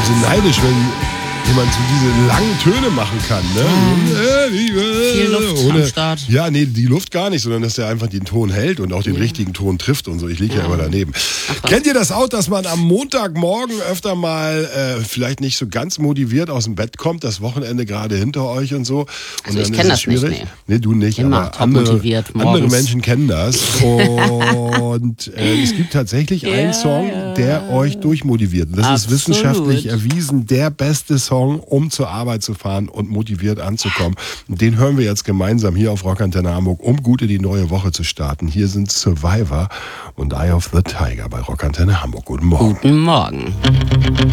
so neidisch, wenn jemand so diese langen Töne machen kann, ne? Viel Luft am Start. Ja, nee, die Luft gar nicht, sondern dass der einfach den Ton hält und auch den richtigen Ton trifft und so. Ich liege ja immer daneben. Kennt ihr das auch, dass man am Montagmorgen öfter mal vielleicht nicht so ganz motiviert aus dem Bett kommt, das Wochenende gerade hinter euch und so? Also und ich kenne das nicht, nee, du nicht, immer aber andere morgens. Menschen kennen das. Und es gibt tatsächlich einen Song, der euch durchmotiviert. Das ist wissenschaftlich erwiesen, der beste Song, um zur Arbeit zu fahren und motiviert anzukommen. Und den hören wir jetzt gemeinsam hier auf Rockantenne Hamburg, um gut in die neue Woche zu starten. Hier sind Survivor und Eye of the Tiger bei Rockantenne Hamburg. Guten Morgen. Guten Morgen.